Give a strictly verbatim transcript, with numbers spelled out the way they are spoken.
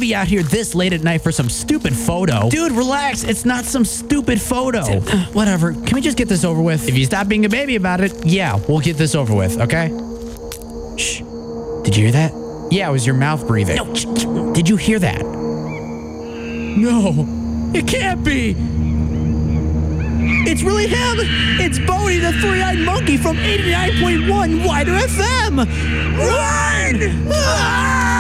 be out here this late at night for some stupid photo. Dude, relax. It's not some stupid photo. Whatever. Can we just get this over with? If you stop being a baby about it, yeah, we'll get this over with, okay? Shh. Did you hear that? Yeah, it was your mouth breathing. No. Did you hear that? No. It can't be. It's really him. It's Bodie, the three-eyed monkey from eighty-nine point one Wider F M. Run! Ah!